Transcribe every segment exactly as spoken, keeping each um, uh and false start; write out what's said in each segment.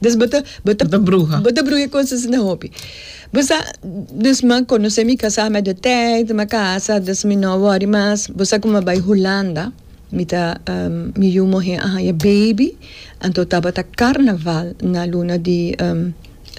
Dus bota bota Bota bruja. Bota bruja coisas na hobby. Você, dus man conhece mi casa met de tijd, ma casa, dus mi no worry mas. Você como vai Holanda, mi ta um, mi jumo he ah ya baby, anto taba ta carnaval na luna di um,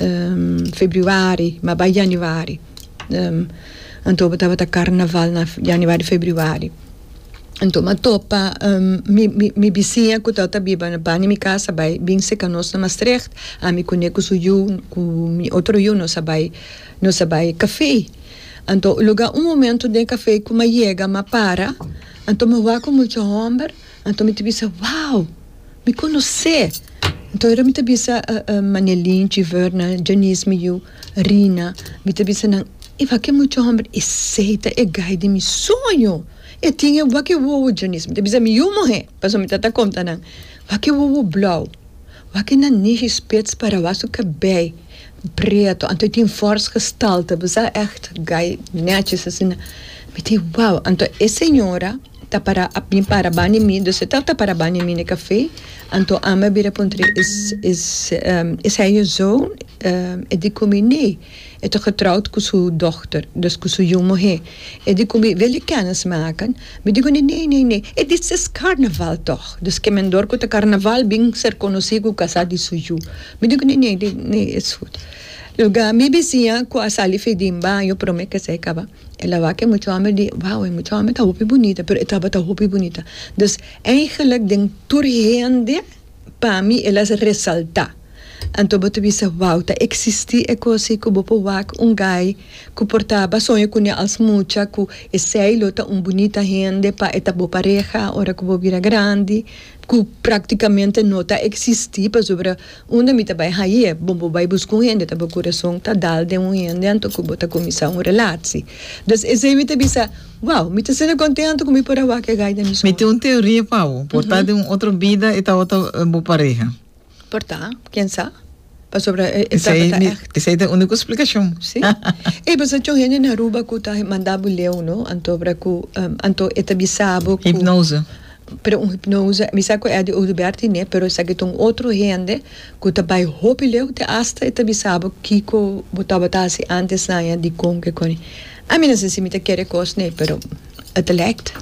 um, februari, ma vai januari. Um, anto taba ta carnaval na januari februari. Então, mas topa, um, mi, mi, mi vizinha que estava biba na bani mi casa, vai bem se canos na Maastricht, a mi conheço o ju, com mi outro ju, não sabe, não sabe café. Então, lugar um momento de café que me chega, me para, então me vou com muito homem, então me te disse, uau, me conhece. Então, eu me te disse, Manelin, Tiverna, Janice, me ju, Rina, me te disse, e vai que muito homem, e seita, e guide mi sonho. Eu tinha o que o Janice, me disse, me eu morrer, mas me tata conta não. O que o blau, o que na niche spits para o seu cabelo preto, então tinha força gestalte, mas é echt gai netjes assim. Me disse, wow, então a senhora tá para a para bani mim, você tá para bani mim no café, então a minha bira pontre is is um, is hij zo, um, e die combiné. Ik heb getrouwd met zijn dochter, dus met zijn jonge he. En die kom wil je kennis maken. Maar die zeggen, nee, nee, nee. En dit is carnaval toch. Dus ik ben door met carnaval, ben ser conocido casado de zijn jonge. Maar die zeggen, nee, nee, nee, is goed. Lugar, mi vizinha, com a sali fedimba, eu prometo que se acaba. Ela vai que muito homem de, wow, muito homem tá roupa bonita, pero estava tá roupa bonita. Dus eigenlijk den toerhende, para mim, ela se ressalta. Então, eu disse, wow, tá existia é coisa que eu vou wak um gai que portava sonho com ele as mucha, que esse lota um bonita gente para esta boa pareja, ora que eu vira grande, que praticamente não tá existia para sobre onde me tá vai aí, bom vai buscar um gente, tá o coração tá dal de um gente, então que eu tá começar uma relação. Então, esse me tá disse, wow, me tá sendo contente com me por wak que gai da missão. Me tem uma teoria, Pau, portar de uma outra vida e tá outra boa pareja. Portar, quem sabe? Para sobre essa é a única explicação. Sim. E você tinha gente na rua que tá mandava leu, não? Anto para que anto eta bisabo que hipnose. Pero um hipnose, me sabe que é de Uberti, né? Pero sabe que tem outro gente que tá vai hopi leu te hasta eta bisabo que co botava assim antes na de com que com. A mim não sei se me te quer coisa, né? Pero het lijkt.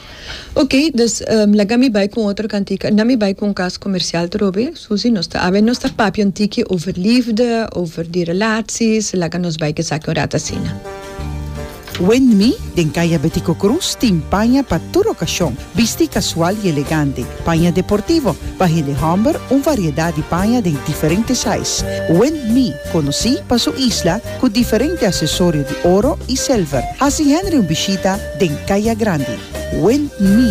Ok, dus um, laga mi bij com outra cantica. Na mi bij com um caso comercial trobe, Suzy, nós tá, ave nós tá papi antique over liefde, over die relaties, laga nós bij que saque o ratacina. When me, den Caia Betico Cruz, tem panha para toda ocasião, vesti casual e elegante, panha deportivo, barra de hamburger, uma variedade de panha de diferentes sizes. When me, conheci para sua isla com diferentes acessórios de ouro e silver. Assim, Henry um visita den Caia Grande. When me.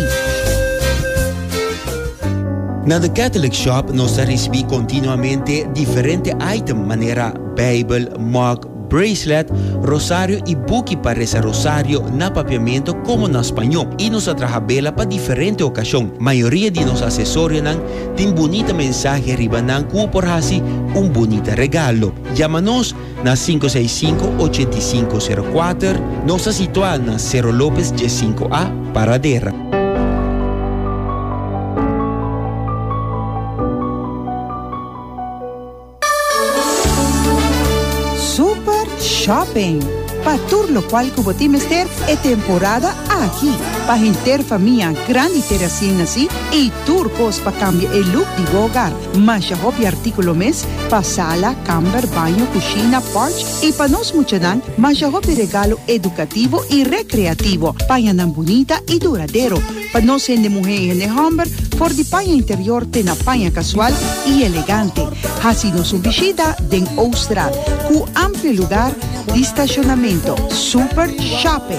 Na The Catholic Shop nós recebemos continuamente diferentes items, maneira Bible, mug, bracelet, rosário e buque para esse rosário na papiamento como na espanhol. E nos atrajabela para diferentes ocasiões. A maioria de nossos acessórios tem bonita mensagem arriba nan que por assim um bonito regalo. Chama-nos na cinco seis cinco, oito cinco zero quatro, nossa situada na Cerro Lopes G cinco A, Paradera. Shopping. Para tudo o qual que você mester é temporada aqui. Para gente família grande ter assim assim e turcos para cambiar o look de hogar. Mas já houve artículo mês para sala, camber, banho, cozinha, porch e para nós muchanan, mas já houve regalo educativo e recreativo. Panha nan bonita e duradeiro. Para nós de mulher e de homem, for de panha interior tem a panha casual e elegante. Assim nos visita den Austral, com amplo lugar de estacionamento. Super Shopping.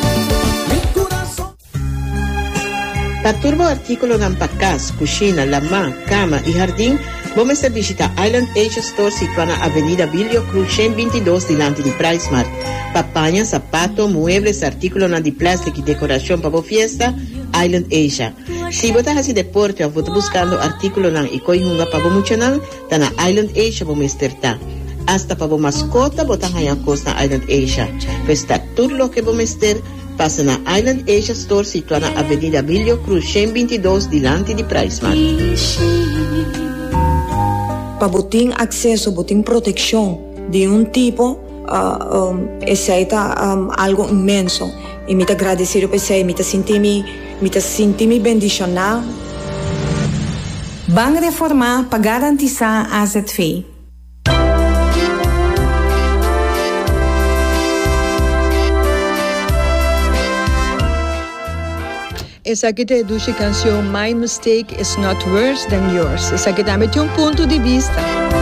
Para turbo artículo ng pagkas, kusina, lamang, cama e jardim, vamos a visitar Island Asia Store situada na Avenida Bilio Cruz cento e vinte e dois, delante de Price Mart. Papanha, sapato, muebles, artículos de plástico e decoração para a fiesta, Island Asia. Se você está deporte ou você buscando artículos de ikoihunga para a muchanan, está na Island Asia vamos estar. Hasta para a mascota, você está costa na Island Asia. Pues está tudo o que vamos ter. Passa na Island Asia Store situada na Avenida Bilio Cruz cento e vinte e dois, delante de Price Mart. para botar acesso, botar proteção de um tipo, uh, um, esse é um, algo imenso. E me agradecer por isso, me sentir-me me sentir bendicionado. Vão reformar para garantizar a Z V. Essa aqui é a canção My Mistake is Not Worse Than Yours. Essa aqui também tem um ponto de vista.